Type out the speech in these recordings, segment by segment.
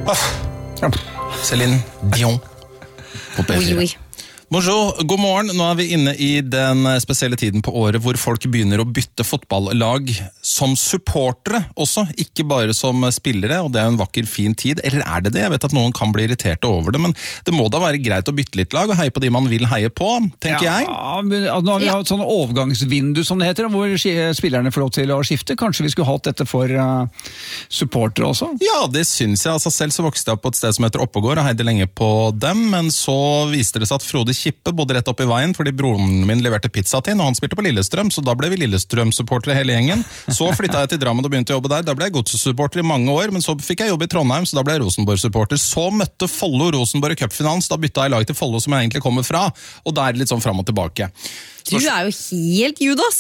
Céline Dion på P4. Oui. Bonjour, god morgen. Nå vi inne i den spesielle tiden på året hvor folk begynner å bytte fotballag som supportere også, ikke bare som spillere, og det en vakker, fin tid. Eller det? Jeg vet at noen kan bli irriterte over det, men det må da være greit å bytte litt lag og heie på de man vil heie på, tenker jeg. Ja, men nå har vi hatt sånn overgangsvindu, som det heter, hvor spillerne får lov til å skifte. Kanskje vi skulle hatt dette for supportere også? Ja, det syns jeg. Altså, selv så vokste jeg opp på et sted som heter Oppegård og heide lenge på dem, men så viste det seg at Frode Kippe bodde rett opp i veien fordi broren min leverte pizza til, og han spilte på Lillestrøm, så da ble vi Lillestrøm-supportere hele gjengen. Så flyttet jeg til Drammen og begynte å jobbe der. Da ble jeg godssupporter i mange år, men så fikk jeg jobbe i Trondheim, så da ble jeg Rosenborg-supporter. Så møtte Follo Rosenborg i cupfinalen, så da bytta jeg lag til Follo som jeg egentlig kommer fra, og da det litt sånn fram og tilbake. Du jo helt Judas.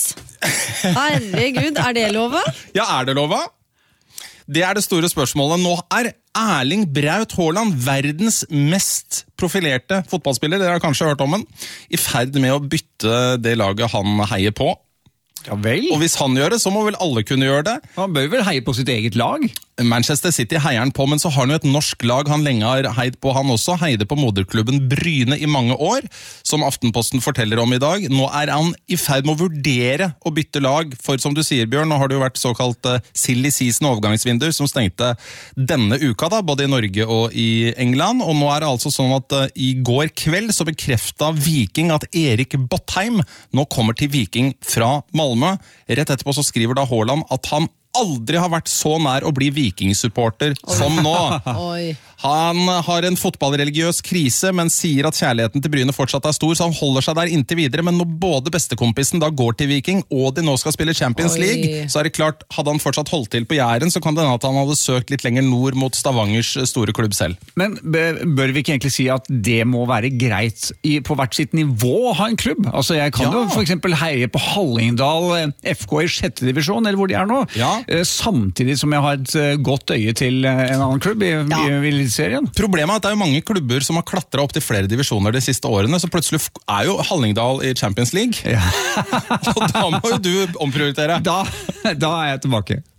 Herregud, det lova? Ja, det lova? Det det store spørsmålet. Nå Erling Braut Haaland, verdens mest profilerte fotballspiller, dere har kanskje hørt om han, i ferd med å bytte det laget han heier på. Ja vel. Og hvis han gjør det, så må vel alle kunne gjøre det. Han bør vel heie på sitt eget lag? Manchester City heier han på, men så har han jo et norsk lag han lenge har heid på, han også. Heide på moderklubben Bryne i mange år, som Aftenposten forteller om i dag. Nå han i ferd med å vurdere å bytte lag, for som du sier, Bjørn, nå har det jo vært såkalt silly season overgangsvinduer som stengte denne uka da, både i Norge og i England, og nå det altså sånn at i går kveld så bekreftet Viking at Erik Botheim nå kommer til Viking fra Malmö. Rett etterpå så skriver da Haaland at han aldri har vært så nær å bli vikingsupporter som nå. Oi. Han har en fotballreligiøs krise, men sier at kjærligheten til Bryne fortsatt stor, så han holder seg der inntil videre, men når både bestekompisen da går til Viking, og de nå skal spille Champions League, så det klart, hadde han fortsatt holdt til på Jæren, så kan det hende at han hadde søkt litt lenger nord mot Stavangers store klubb selv. Men bør vi ikke egentlig si at det må være greit på hvert sitt nivå å ha en klubb? Altså jeg kan jo for eksempel heie på Hallingdal FK i 6. divisjon, eller hvor de nå, samtidig som jeg har et godt øye til en annen klubb i serien. Problemet det jo mange klubber som har klatret opp til flere divisjoner de siste årene, så plutselig jo Hallingdal i Champions League. Ja. Og da må jo du omprioritere. Da jeg tilbake.